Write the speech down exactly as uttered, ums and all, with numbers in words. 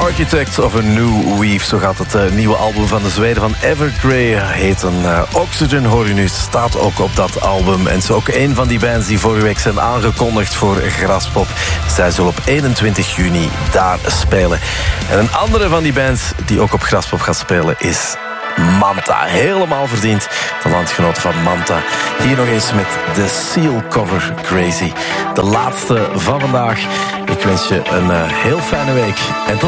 Architects of a New Weave, zo gaat het uh, nieuwe album van de Zweden van Evergrey heten. Uh, Oxygen, hoor je nu, staat ook op dat album. En is ook een van die bands die vorige week zijn aangekondigd voor Graspop. Zij zullen op eenentwintig juni daar spelen. En een andere van die bands die ook op Graspop gaat spelen is Manta. Helemaal verdiend, de landgenoot van Manta. Hier nog eens met de Seal cover Crazy. De laatste van vandaag. Ik wens je een uh, heel fijne week en tot